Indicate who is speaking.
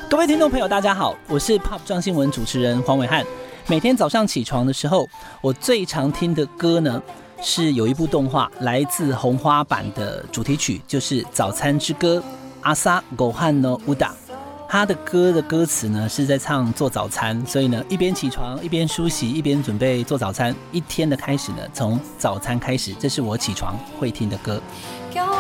Speaker 1: 各位听众朋友大家好，我是 Pop 撞新闻主持人黄伟汉。每天早上起床的时候，我最常听的歌呢，是有一部动画来自红花版的主题曲，就是早餐之歌阿萨狗汉no乌达。他的歌的歌词呢是在唱做早餐，所以呢一边起床一边梳洗一边准备做早餐，一天的开始呢从早餐开始，这是我起床会听的歌。